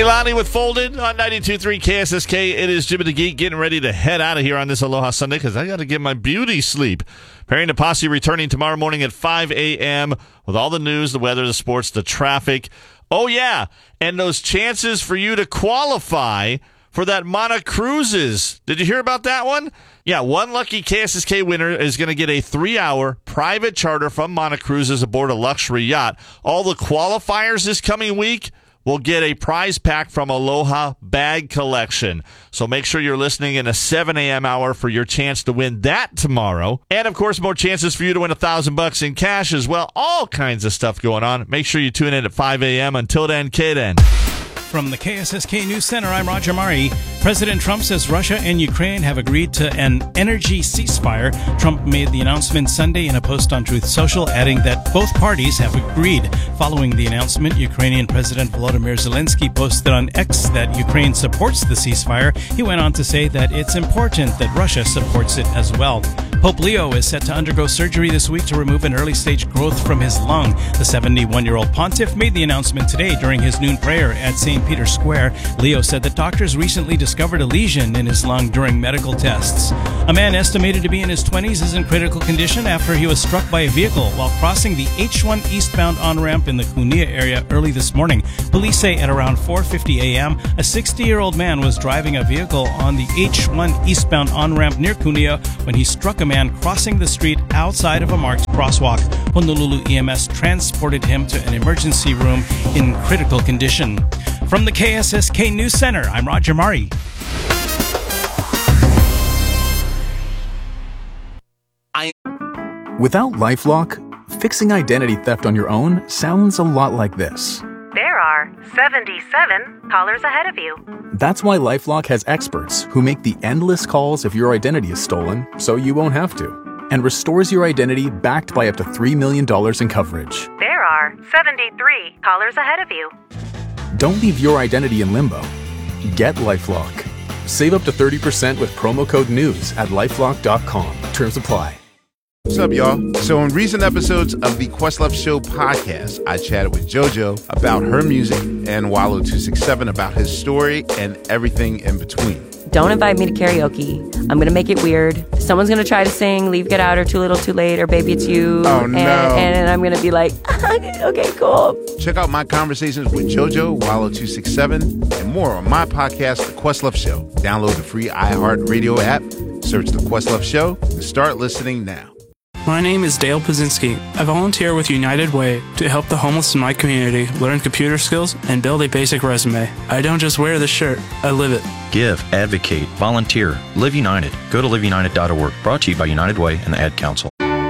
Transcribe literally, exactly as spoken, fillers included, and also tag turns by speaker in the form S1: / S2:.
S1: Leilani with Folded on ninety-two point three K S S K. It is Jimmy the Geek getting ready to head out of here on this Aloha Sunday because I got to get my beauty sleep. Perry and the Posse returning tomorrow morning at five a.m. with all the news, the weather, the sports, the traffic. Oh, yeah, and those chances for you to qualify for that Mana Cruises. Did you hear about that one? Yeah, one lucky K S S K winner is going to get a three-hour private charter from Mana Cruises aboard a luxury yacht. All the qualifiers this coming week will get a prize pack from Aloha Bag Collection. So make sure you're listening in a seven a.m. hour for your chance to win that tomorrow. And, of course, more chances for you to win a thousand bucks in cash as well. All kinds of stuff going on. Make sure you tune in at five a.m. Until then, K then.
S2: From the K S S K News Center, I'm Roger Mari. President Trump says Russia and Ukraine have agreed to an energy ceasefire. Trump made the announcement Sunday in a post on Truth Social, adding that both parties have agreed. Following the announcement, Ukrainian President Volodymyr Zelensky posted on X that Ukraine supports the ceasefire. He went on to say that it's important that Russia supports it as well. Pope Leo is set to undergo surgery this week to remove an early-stage growth from his lung. The seventy-one-year-old pontiff made the announcement today during his noon prayer at Saint Peter's Square. Leo said that doctors recently discovered a lesion in his lung during medical tests. A man estimated to be in his twenties is in critical condition after he was struck by a vehicle while crossing the H one eastbound on-ramp in the Kunia area early this morning. Police say at around four fifty a.m., a sixty-year-old man was driving a vehicle on the H one eastbound on-ramp near Kunia when he struck a man crossing the street outside of a marked crosswalk. Honolulu E M S transported him to an emergency room in critical condition. From the K S S K News Center, I'm Roger Mari.
S3: I... Without LifeLock, fixing identity theft on your own sounds a lot like this.
S4: There are seventy-seven callers ahead of you.
S3: That's why LifeLock has experts who make the endless calls if your identity is stolen, so you won't have to, and restores your identity backed by up to three million dollars in coverage.
S4: There are seventy-three callers ahead of you.
S3: Don't leave your identity in limbo. Get LifeLock. Save up to thirty percent with promo code NEWS at lifelock dot com. Terms apply.
S5: What's up, y'all? So in recent episodes of the Questlove Show podcast, I chatted with JoJo about her music and Wallow two six seven about his story and everything in between.
S6: Don't invite me to karaoke. I'm going to make it weird. Someone's going to try to sing Leave, Get Out, or Too Little, Too Late, or Baby It's You.
S5: Oh, no.
S6: And, and I'm going to be like, okay, cool.
S5: Check out my conversations with JoJo, Wallow two six seven, and more on my podcast, The Questlove Show. Download the free iHeartRadio app, search The Questlove Show, and start listening now.
S7: My name is Dale Pazinski. I volunteer with United Way to help the homeless in my community learn computer skills and build a basic resume. I don't just wear the shirt, I live it.
S8: Give, advocate, volunteer, Live United. Go to live united dot org. Brought to you by United Way and the Ad Council.